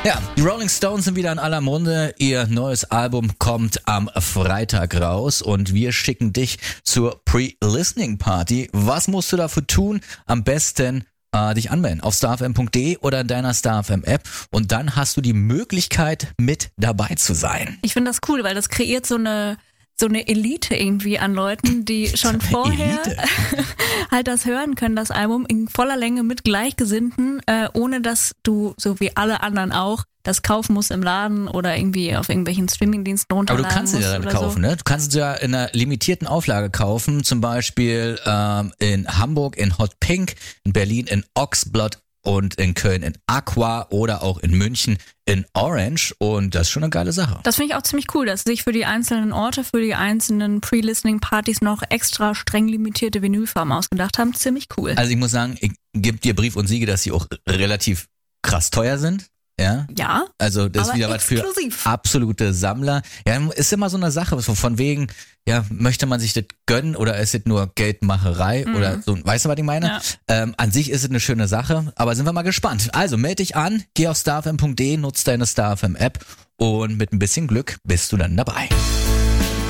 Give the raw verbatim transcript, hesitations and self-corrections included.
Ja, die Rolling Stones sind wieder in aller Munde. Ihr neues Album kommt am Freitag raus und wir schicken dich zur Pre-Listening Party. Was musst du dafür tun? Am besten äh, dich anmelden auf starfm punkt de oder in deiner StarFM App und dann hast du die Möglichkeit, mit dabei zu sein. Ich finde das cool, weil das kreiert so eine so eine Elite irgendwie an Leuten, die schon so vorher halt das hören können, das Album in voller Länge mit Gleichgesinnten, äh, ohne dass du, so wie alle anderen auch, das kaufen musst im Laden oder irgendwie auf irgendwelchen Streamingdiensten runterladen. Aber du kannst sie ja dann kaufen, so. ne? Du kannst sie ja in einer limitierten Auflage kaufen, zum Beispiel ähm, in Hamburg in Hot Pink, in Berlin in Oxblood und in Köln in Aqua oder auch in München in Orange und das ist schon eine geile Sache. Das finde ich auch ziemlich cool, dass sie sich für die einzelnen Orte, für die einzelnen Pre-Listening-Partys noch extra streng limitierte Vinylfarben ausgedacht haben. Ziemlich cool. Also ich muss sagen, ich gebe dir Brief und Siege, dass sie auch relativ krass teuer sind. Ja, ja, also das ist aber wieder was für exklusiv. Absolute Sammler. Ja, ist immer so eine Sache, so von wegen, ja, möchte man sich das gönnen oder ist es nur Geldmacherei mhm. oder so, weißt du, was ich meine? Ja. Ähm, an sich ist es eine schöne Sache, aber sind wir mal gespannt. Also melde dich an, geh auf starfm punkt de, nutz deine StarFM App und mit ein bisschen Glück bist du dann dabei.